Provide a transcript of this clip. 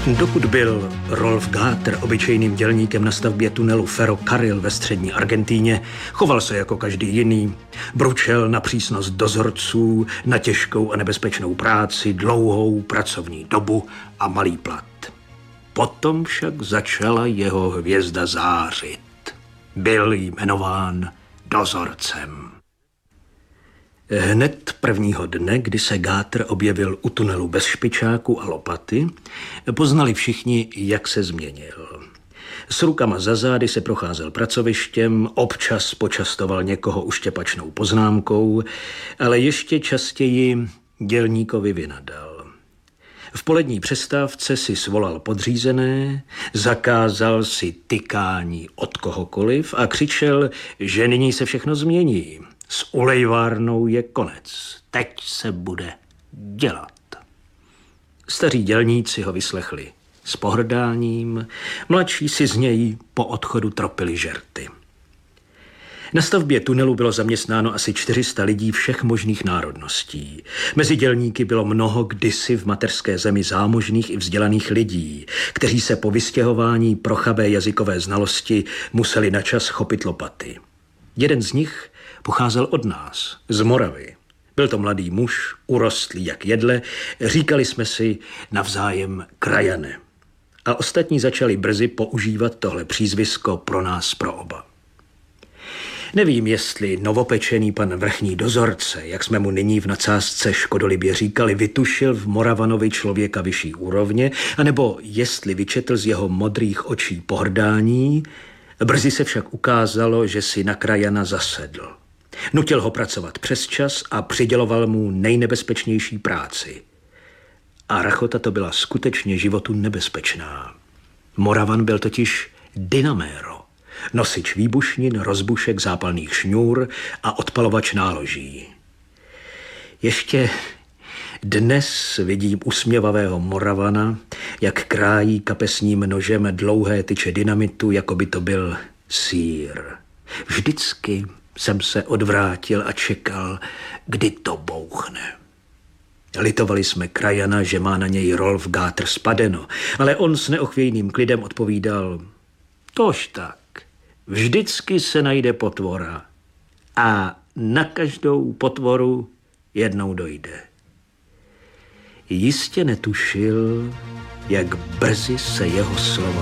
Dokud byl Rolf Gater obyčejným dělníkem na stavbě tunelu Ferrocarril ve střední Argentíně, choval se jako každý jiný. Bručel na přísnost dozorců, na těžkou a nebezpečnou práci, dlouhou pracovní dobu a malý plat. Potom však začala jeho hvězda zářit. Byl jmenován dozorcem. Hned prvního dne, kdy se Gater objevil u tunelu bez špičáku a lopaty, poznali všichni, jak se změnil. S rukama za zády se procházel pracovištěm, občas počastoval někoho uštěpačnou poznámkou, ale ještě častěji dělníkovi vynadal. V polední přestávce si svolal podřízené, zakázal si tykání od kohokoliv a křičel, že nyní se všechno změní. S ulejvárnou je konec. Teď se bude dělat. Staří dělníci ho vyslechli s pohrdáním, mladší si z něj po odchodu tropili žerty. Na stavbě tunelu bylo zaměstnáno asi 400 lidí všech možných národností. Mezi dělníky bylo mnoho kdysi v mateřské zemi zámožných i vzdělaných lidí, kteří se po vystěhování pro chabé jazykové znalosti museli načas chopit lopaty. Jeden z nich pocházel od nás, z Moravy. Byl to mladý muž, urostlý jak jedle, říkali jsme si navzájem krajane. A ostatní začali brzy používat tohle přízvisko pro nás, pro oba. Nevím, jestli novopečený pan vrchní dozorce, jak jsme mu nyní v nadsázce škodolibě říkali, vytušil v Moravanovi člověka vyšší úrovně, anebo jestli vyčetl z jeho modrých očí pohrdání. Brzy se však ukázalo, že si na krajana zasedl. Nutil ho pracovat přesčas a přiděloval mu nejnebezpečnější práci. A rachota to byla skutečně životu nebezpečná. Moravan byl totiž dynaméro, nosič výbušnin, rozbušek, zápalných šňůr a odpalovač náloží. Ještě dnes vidím usměvavého Moravana, jak krájí kapesním nožem dlouhé tyče dynamitu, jako by to byl sýr. Vždycky jsem se odvrátil a čekal, kdy to bouchne. Litovali jsme krajana, že má na něj Rolf Gater spadeno, ale on s neochvějným klidem odpovídal: tož tak, vždycky se najde potvora a na každou potvoru jednou dojde. Jistě netušil, jak brzy se jeho slova